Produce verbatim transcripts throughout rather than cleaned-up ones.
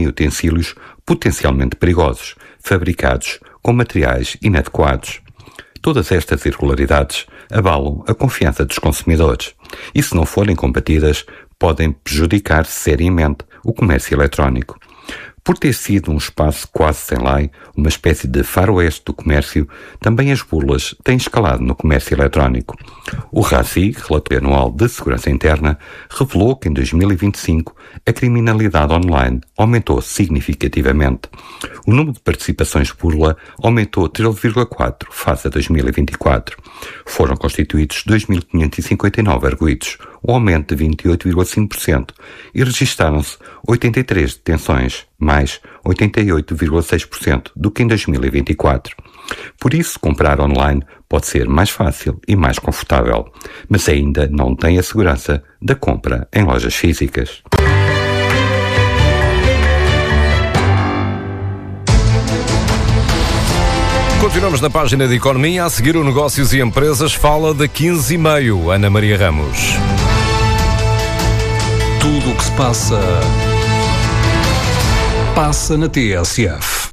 e utensílios potencialmente perigosos, fabricados com materiais inadequados. Todas estas irregularidades abalam a confiança dos consumidores e, se não forem combatidas, podem prejudicar seriamente o comércio eletrónico. Por ter sido um espaço quase sem lei, uma espécie de faroeste do comércio, também as burlas têm escalado no comércio eletrónico. O R A C I, Relatório Anual de Segurança Interna, revelou que em dois mil e vinte e cinco a criminalidade online aumentou significativamente. O número de participações de burla aumentou treze vírgula quatro face a dois mil e vinte e quatro. Foram constituídos dois mil quinhentos e cinquenta e nove arguidos, um aumento de vinte e oito vírgula cinco por cento, e registaram-se oitenta e três detenções, mais oitenta e oito vírgula seis por cento do que em dois mil e vinte e quatro. Por isso, comprar online pode ser mais fácil e mais confortável, mas ainda não tem a segurança da compra em lojas físicas. Continuamos na página de Economia. A seguir, o Negócios e Empresas fala da quinze e meio. Ana Maria Ramos. Tudo o que se passa, passa na T S F.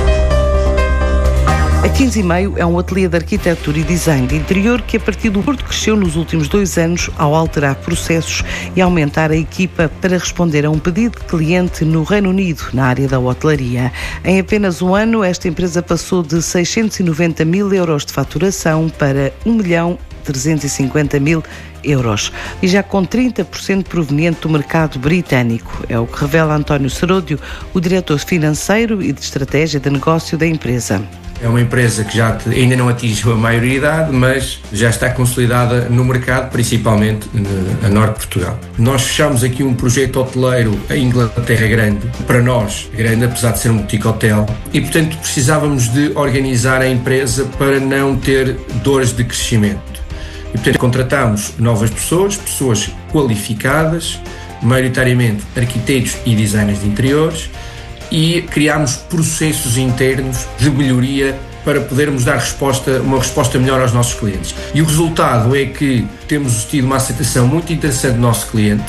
A quinze e meio é um ateliê de arquitetura e design de interior que, a partir do Porto, cresceu nos últimos dois anos ao alterar processos e aumentar a equipa para responder a um pedido de cliente no Reino Unido, na área da hotelaria. Em apenas um ano, esta empresa passou de seiscentos e noventa mil euros de faturação para um milhão trezentos e cinquenta mil euros e já com trinta por cento proveniente do mercado britânico. É o que revela António Seródio, o diretor financeiro e de estratégia de negócio da empresa. É uma empresa que já ainda não atingiu a maioridade, mas já está consolidada no mercado, principalmente a norte de Portugal. Nós fechamos aqui um projeto hoteleiro em Inglaterra grande, para nós grande, apesar de ser um boutique hotel, e portanto precisávamos de organizar a empresa para não ter dores de crescimento. E portanto contratámos novas pessoas, pessoas qualificadas, maioritariamente arquitetos e designers de interiores, e criámos processos internos de melhoria para podermos dar resposta, uma resposta melhor aos nossos clientes. E o resultado é que temos tido uma aceitação muito interessante do nosso cliente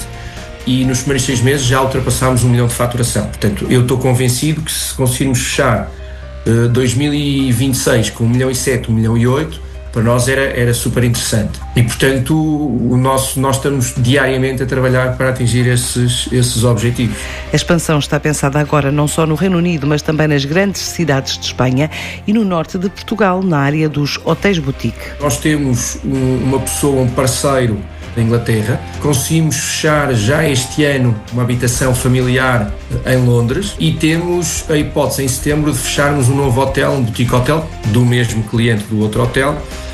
e nos primeiros seis meses já ultrapassámos um milhão de faturação. Portanto, eu estou convencido que se conseguirmos fechar uh, dois mil e vinte e seis com um milhão e sete, um milhão e oito, para nós era, era super interessante. E, portanto, o nosso, nós estamos diariamente a trabalhar para atingir esses, esses objetivos. A expansão está pensada agora não só no Reino Unido, mas também nas grandes cidades de Espanha e no norte de Portugal, na área dos hotéis boutique. Nós temos um, uma pessoa, um parceiro da Inglaterra. Conseguimos fechar já este ano uma habitação familiar em Londres e temos a hipótese em setembro de fecharmos um novo hotel, um boutique hotel, do mesmo cliente do outro hotel,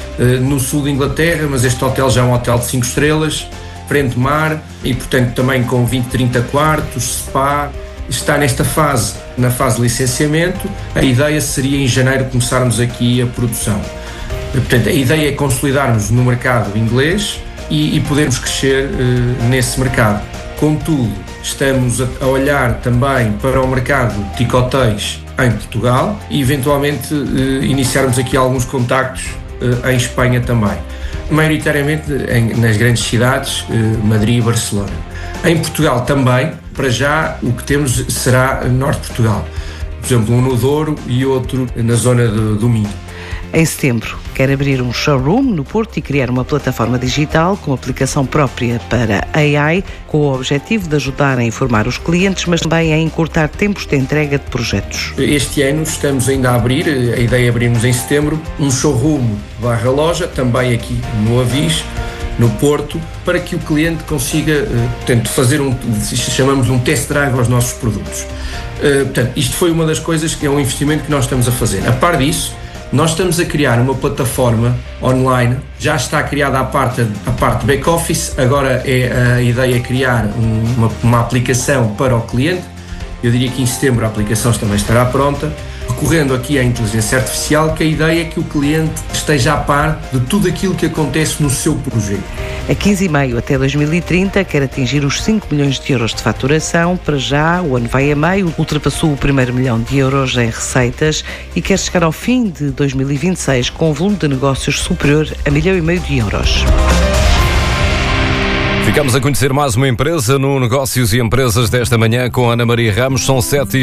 no sul da Inglaterra, mas este hotel já é um hotel de cinco estrelas, frente mar e portanto também com vinte, trinta quartos, spa. Está nesta fase, na fase de licenciamento. A ideia seria em janeiro começarmos aqui a produção. Portanto, a ideia é consolidarmos no mercado inglês e, e podermos crescer uh, nesse mercado. Contudo, estamos a, a olhar também para o mercado de hotéis em Portugal e eventualmente uh, iniciarmos aqui alguns contactos uh, em Espanha também. Maioritariamente em, nas grandes cidades, uh, Madrid e Barcelona. Em Portugal também, para já, o que temos será Norte de Portugal. Por exemplo, um no Douro e outro na zona de, do Minho. Em setembro, quer abrir um showroom no Porto e criar uma plataforma digital com aplicação própria para A I, com o objetivo de ajudar a informar os clientes, mas também a encurtar tempos de entrega de projetos. Este ano estamos ainda a abrir, a ideia é abrirmos em setembro, um showroom barra loja, também aqui no Avis, no Porto, para que o cliente consiga, portanto, fazer um, chamamos um test drive aos nossos produtos. Portanto, isto foi uma das coisas que é um investimento que nós estamos a fazer. A par disso, nós estamos a criar uma plataforma online, já está criada a parte, a parte back-office, agora é a ideia é criar um, uma, uma aplicação para o cliente. Eu diria que em setembro a aplicação também estará pronta, recorrendo aqui à inteligência artificial, que a ideia é que o cliente esteja a par de tudo aquilo que acontece no seu projeto. A quinze e meio até dois mil e trinta quer atingir os cinco milhões de euros de faturação. Para já, o ano vai a meio, ultrapassou o primeiro milhão de euros em receitas e quer chegar ao fim de dois mil e vinte e seis com um volume de negócios superior a milhão e meio de euros. Ficamos a conhecer mais uma empresa no Negócios e Empresas desta manhã com Ana Maria Ramos. São sete e